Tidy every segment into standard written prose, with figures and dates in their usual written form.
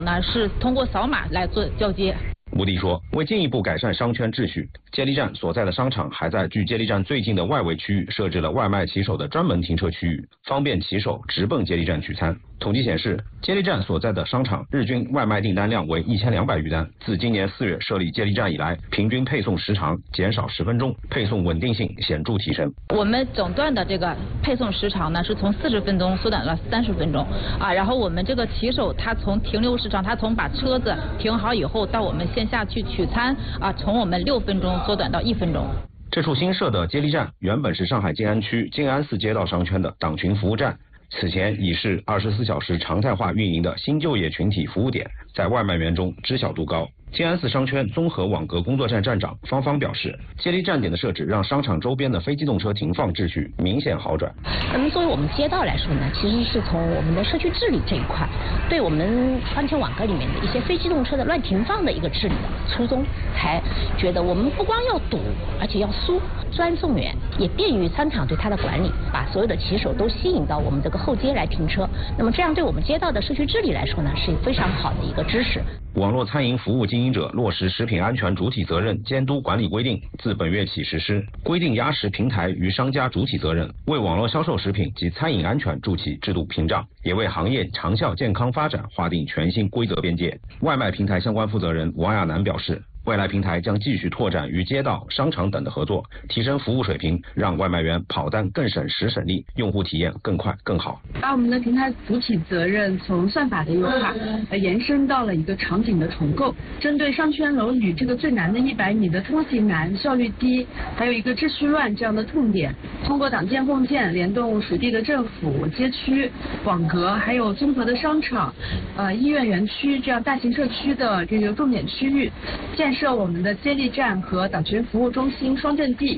那是通过扫码来做交接。 吴迪说，为进一步改善商圈秩序，接力站所在的商场还在距接力站最近的外围区域设置了外卖骑手的专门停车区域，方便骑手直奔接力站取餐。统计显示，接力站所在的商场日均外卖订单量为1200余单。自今年4月设立接力站以来，平均配送时长减少10分钟，配送稳定性显著提升。 我们整段的这个配送时长呢，是从40分钟缩短了30分钟啊。然后我们这个骑手他从停留时长，他从把车子停好以后到我们线下去取餐啊，从我们6分钟缩短到1分钟。 这处新设的接力站原本是上海静安区静安寺街道商圈的党群服务站。此前已是24小时常态化运营的新就业群体服务点，在外卖员中知晓度高。静安寺商圈综合网格工作站站长方方表示，接力站点的设置让商场周边的非机动车停放秩序明显好转。 那么作为我们街道来说呢，其实是从我们的社区治理这一块，对我们安全网格里面的一些非机动车的乱停放的一个治理的初衷，才觉得我们不光要堵，而且要疏，专送员，也便于商场对它的管理，把所有的骑手都吸引到我们这个后街来停车。那么这样对我们街道的社区治理来说呢，是非常好的一个支持。 网络餐饮服务经营者落实食品安全主体责任监督管理规定自本月起实施，规定压实平台与商家主体责任，为网络销售食品及餐饮安全筑起制度屏障，也为行业长效健康发展划定全新规则边界。外卖平台相关负责人王亚楠表示，未来平台将继续拓展与街道、商场等的合作，提升服务水平，让外卖员跑单更省时省力，用户体验更快更好。 把我们的平台主体责任从算法的优化延伸到了一个场景的重构，针对商圈楼宇这个最难的100米的通行难、效率低，还有一个秩序乱这样的痛点，通过党建共建联动属地的政府、街区、网格，还有综合的商场、医院园区这样大型社区的这个重点区域，建设我们的接力站和党群服务中心双阵地。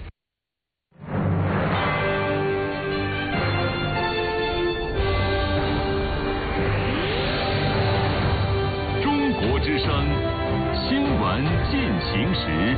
中国之声新闻进行时。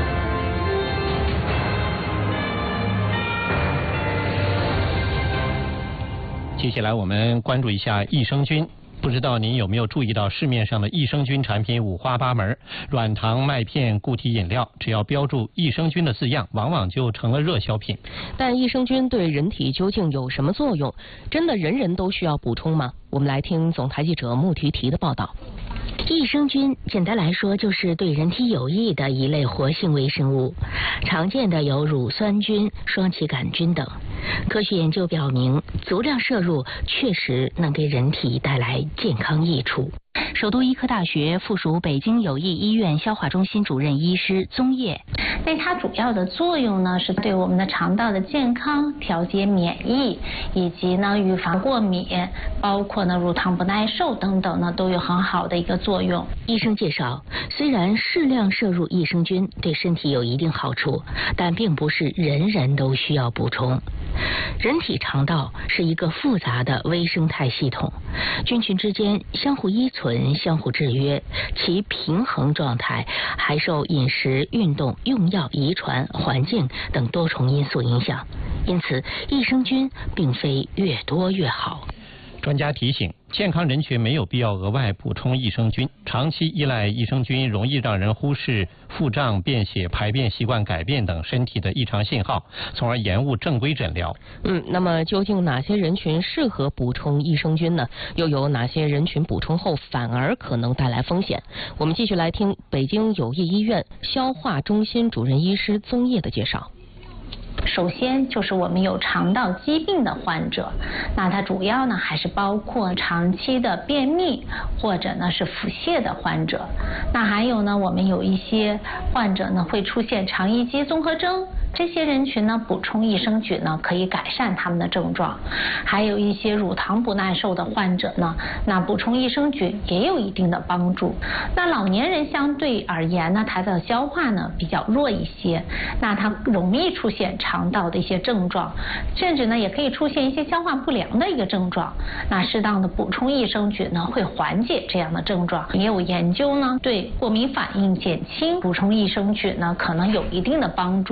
接下来我们关注一下益生菌。不知道您有没有注意到市面上的益生菌产品五花八门，软糖、麦片、固体饮料，只要标注益生菌的字样，往往就成了热销品。 但益生菌对人体究竟有什么作用？真的人人都需要补充吗？我们来听总台记者穆提提的报道。 益生菌简单来说就是对人体有益的一类活性微生物，常见的有乳酸菌、双歧杆菌等。科学研究表明，足量摄入确实能给人体带来健康益处。首都医科大学附属北京友谊医院消化中心主任医师宗烨， 那它主要的作用呢，是对我们的肠道的健康、调节免疫，以及呢预防过敏，包括呢乳糖不耐受等等呢，都有很好的一个作用。 医生介绍，虽然适量摄入益生菌对身体有一定好处，但并不是人人都需要补充。人体肠道是一个复杂的微生态系统，菌群之间相互依存、相互制约，其平衡状态还受饮食、运动、用药、遗传、环境等多重因素影响。因此，益生菌并非越多越好。 专家提醒，健康人群没有必要额外补充益生菌，长期依赖益生菌容易让人忽视腹胀、便血、排便习惯改变等身体的异常信号，从而延误正规诊疗。 那么究竟哪些人群适合补充益生菌呢？又有哪些人群补充后反而可能带来风险？我们继续来听北京友谊医院消化中心主任医师宗烨的介绍。 首先就是我们有肠道疾病的患者，那它主要呢还是包括长期的便秘或者呢是腹泻的患者，那还有呢我们有一些患者呢会出现肠易激综合征，这些人群呢补充益生菌呢可以改善他们的症状。还有一些乳糖不耐受的患者呢，那补充益生菌也有一定的帮助。那老年人相对而言呢，他的消化呢比较弱一些，那他容易出现肠道的一些症状，甚至呢也可以出现一些消化不良的一个症状。那适当的补充益生菌呢会缓解这样的症状。也有研究呢对过敏反应减轻，补充益生菌呢可能有一定的帮助，但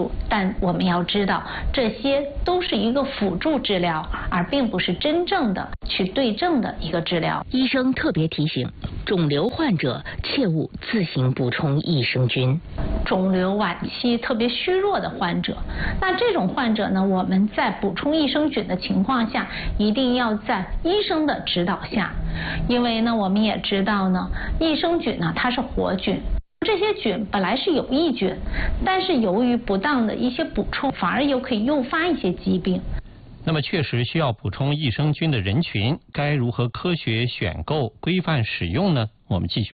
但我们要知道，这些都是一个辅助治疗，而并不是真正的去对症的一个治疗。 医生特别提醒，肿瘤患者切勿自行补充益生菌。 肿瘤晚期特别虚弱的患者，那这种患者呢，我们在补充益生菌的情况下，一定要在医生的指导下，因为呢，我们也知道呢，益生菌呢它是活菌，这些菌本来是有益菌，但是由于不当的一些补充，反而又可以诱发一些疾病。 那么确实需要补充益生菌的人群，该如何科学选购、规范使用呢？我们继续。